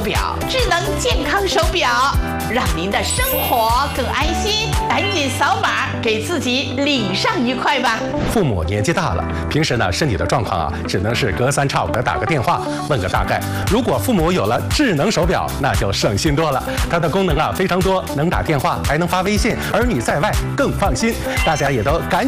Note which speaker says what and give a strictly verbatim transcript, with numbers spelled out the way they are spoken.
Speaker 1: 表，智能健康手表，让您的生活更安心。赶紧扫码，给自己领上一块吧。
Speaker 2: 父母年纪大了，平时呢身体的状况啊，只能是隔三差五的打个电话问个大概。如果父母有了智能手表，那就省心多了。它的功能啊非常多，能打电话，还能发微信，儿女在外更放心。大家也都赶。